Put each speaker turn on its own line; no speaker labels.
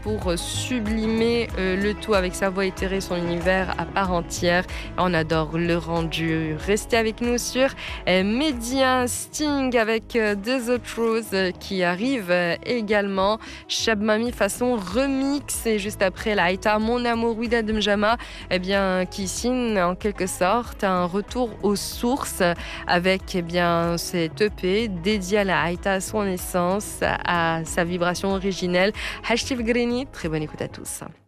pour sublimer le tout avec sa voix éthérée, son univers à part entière. On adore le rendu. Restez avec nous sur Média Sting avec The Truth qui arrive également. Chab Mami façon remix et juste après la Haïta Mon Amour Wida Demjama qui signe en quelque sorte un retour aux sources avec cet EP dédié à la Haïta, à son essence, à sa vibration originelle. Hashtag Green. Très bonne écoute à tous.